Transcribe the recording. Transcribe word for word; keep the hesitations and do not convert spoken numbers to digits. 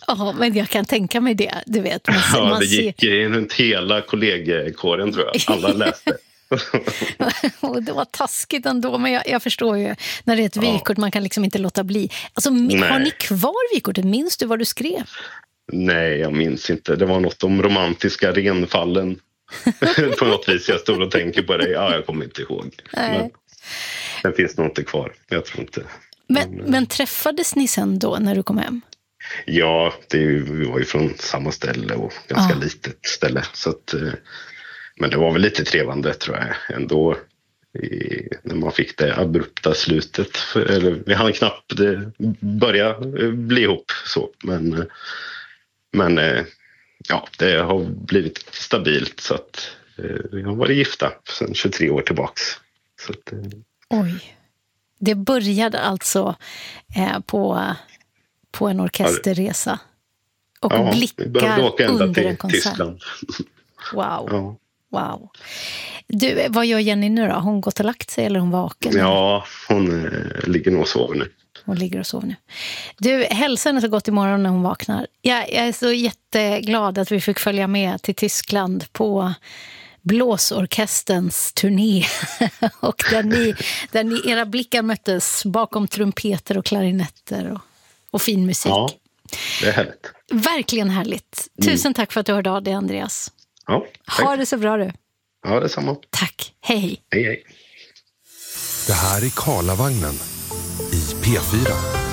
Ja, men jag kan tänka mig det, du vet. Man, ja, man det gick ser... runt hela kollegekåren, tror jag. Alla läste. Och det var taskigt ändå, men jag, jag förstår ju när det är ett Ja. vykort, man kan liksom inte låta bli. Alltså, har ni kvar vykortet? Minns du vad du skrev? Nej, jag minns inte. Det var något om romantiska renfallen. På något vis, jag står och tänker på det. Ja, jag kommer inte ihåg. Nej. Men den finns nog inte kvar, jag tror inte. Men, men, men träffades ni sen då när du kom hem? Ja, det är ju, vi var ju från samma ställe och ganska Ja. litet ställe. Så att, men det var väl lite trevande, tror jag, ändå. I, när man fick det abrupta slutet. Eller, vi hann knappt börja bli ihop så. Men, men ja, det har blivit stabilt, så att vi har varit gifta sedan tjugotre år tillbaks. Så att, Oj. Det började alltså eh, på, på en orkesterresa. Och ja, blickar åka ända under till en konsert. Tyskland. Wow. Ja. Wow. Du, vad gör Jenny nu då? Har hon gått och lagt sig eller är hon vaken? Ja, hon eh, ligger nog och sover nu. Hon ligger och sover nu. Du, hälsa henne så gott imorgon när hon vaknar. Jag, jag är så jätteglad att vi fick följa med till Tyskland på blåsorkesterns turné. Och där ni, där ni, era blickar möttes bakom trumpeter och klarinetter och, och fin musik. Ja, det är härligt. Verkligen härligt. Tusen mm. tack för att du hörde av dig, Andreas. Ja, tack. Ha det så bra du. Ja, det är samma. Tack. Hej. Hej, hej. Det här är Karlavagnen i P fyra.